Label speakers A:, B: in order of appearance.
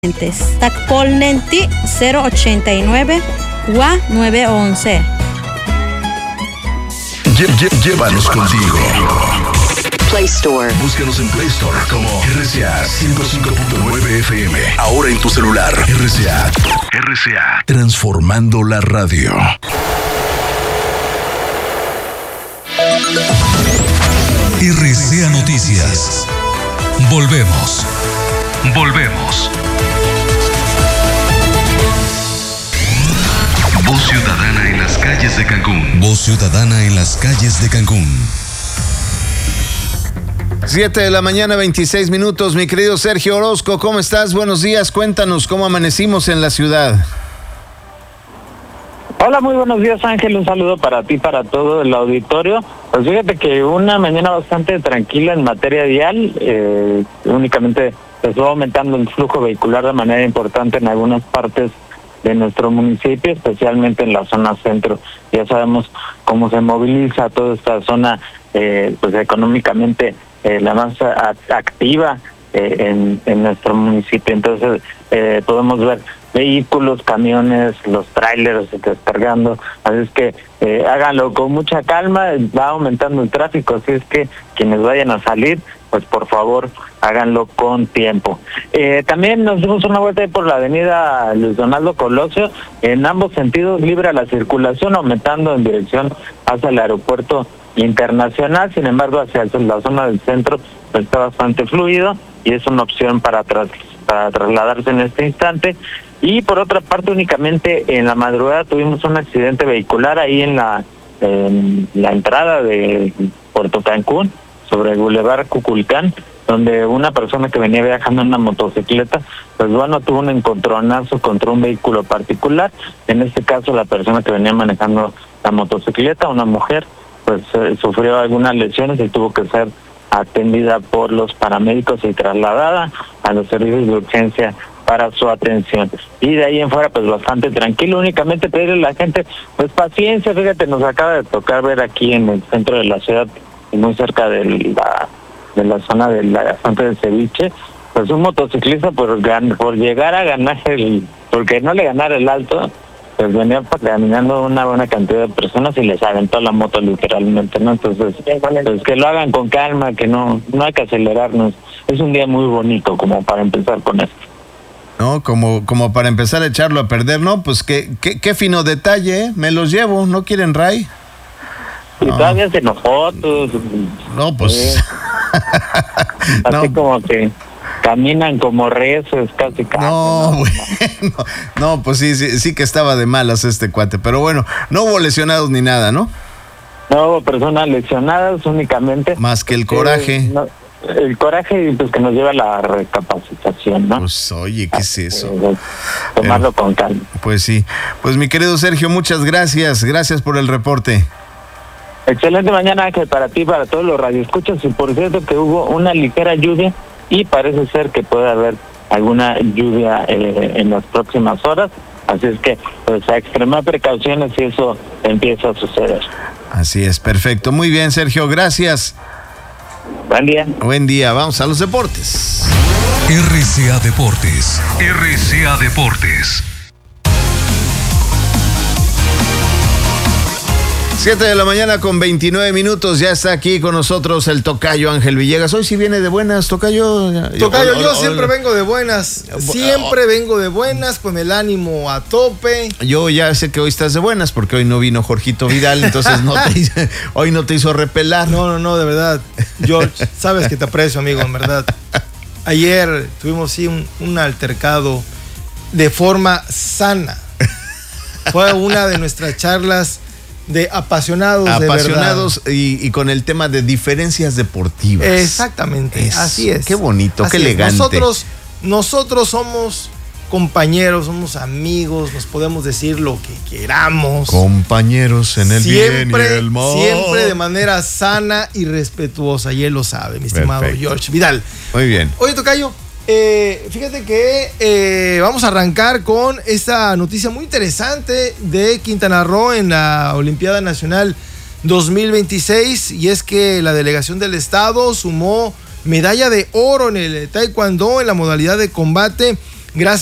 A: Tacpolnenti 089 WA 911.
B: Llévanos contigo.
C: Play Store.
B: Búscanos en Play Store como RCA 105.9 FM. Ahora en tu celular. RCA. Transformando la radio.
D: RCA Noticias. Volvemos. Voz ciudadana en las calles de Cancún. Voz ciudadana en las calles de Cancún.
E: 7 de la mañana, 26 minutos. Mi querido Sergio Orozco, ¿cómo estás? Buenos días. Cuéntanos cómo amanecimos en la ciudad.
F: Hola, muy buenos días, Ángel. Un saludo para ti, para todo el auditorio. Pues fíjate que una mañana bastante tranquila en materia vial. Únicamente se estuvo aumentando el flujo vehicular de manera importante en algunas partes de nuestro municipio, especialmente en la zona centro. Ya sabemos cómo se moviliza toda esta zona, pues económicamente la más activa en nuestro municipio. Entonces podemos ver vehículos, camiones, los trailers descargando, así es que háganlo con mucha calma, va aumentando el tráfico, así es que quienes vayan a salir, pues por favor háganlo con tiempo. También nos dimos una vuelta ahí por la avenida Luis Donaldo Colosio, en ambos sentidos libre a la circulación, aumentando en dirección hacia el aeropuerto internacional. Sin embargo, hacia la zona del centro pues está bastante fluido y es una opción para trasladarse en este instante. Y por otra parte, únicamente en la madrugada tuvimos un accidente vehicular ahí en la entrada de Puerto Cancún, sobre el Boulevard Cuculcán, donde una persona que venía viajando en una motocicleta, pues bueno, tuvo un encontronazo contra un vehículo particular. En este caso, la persona que venía manejando la motocicleta, una mujer, pues sufrió algunas lesiones y tuvo que ser atendida por los paramédicos y trasladada a los servicios de urgencia para su atención. Y de ahí en fuera, pues bastante tranquilo. Únicamente pedirle a la gente, pues paciencia. Fíjate, nos acaba de tocar ver aquí en el centro de la ciudad, muy cerca de la zona de la fuente del ceviche, pues un motociclista por llegar a ganar porque no le ganara el alto, pues venía caminando una buena cantidad de personas y les aventó la moto literalmente, ¿no? Entonces, pues que lo hagan con calma, que no hay que acelerarnos. Es un día muy bonito como para empezar con esto.
E: No, como para empezar a echarlo a perder, ¿no? Pues qué fino detalle, ¿eh? Me los llevo, ¿no quieren ray?
F: Y todavía se enojó,
E: no, pues...
F: así no. Como que caminan como reces, casi.
E: No, bueno, no, pues sí que estaba de malas este cuate, pero bueno, no hubo lesionados ni nada, ¿no?
F: No hubo personas lesionadas, únicamente.
E: Más que el coraje.
F: El coraje, pues que nos lleva a la recapacitación, ¿no?
E: Pues oye, ¿qué es eso?
F: Tomarlo con calma.
E: Pues sí, pues mi querido Sergio, muchas gracias por el reporte.
F: Excelente mañana, Ángel, para ti, para todos los radioescuchas. Y por cierto que hubo una ligera lluvia y parece ser que puede haber alguna lluvia en las próximas horas. Así es que pues a extremar precauciones si eso empieza a suceder.
E: Así es, perfecto. Muy bien, Sergio, gracias.
F: Buen día.
E: Buen día, vamos a los deportes.
D: RCA Deportes.
E: 7 de la mañana con 29 minutos, ya está aquí con nosotros el tocayo Ángel Villegas. Hoy sí viene de buenas, tocayo.
G: Tocayo, yo siempre vengo de buenas, con el ánimo a tope.
E: Yo ya sé que hoy estás de buenas porque hoy no vino Jorgito Vidal, entonces hoy no te hizo repelar.
G: No, de verdad, George, sabes que te aprecio, amigo, en verdad. Ayer tuvimos un altercado de forma sana. Fue una de nuestras charlas de apasionados de verdad.
E: y con el tema de diferencias deportivas.
G: Exactamente, así es.
E: Qué bonito,
G: así
E: qué elegante.
G: Nosotros somos compañeros, somos amigos, nos podemos decir lo que queramos.
E: Compañeros en el bien y el mal.
G: Siempre de manera sana y respetuosa, y él lo sabe, mi estimado George Vidal.
E: Muy bien.
G: Oye, tocayo, fíjate que vamos a arrancar con esta noticia muy interesante de Quintana Roo en la Olimpiada Nacional 2026, y es que la delegación del estado sumó medalla de oro en el taekwondo en la modalidad de combate Gracias.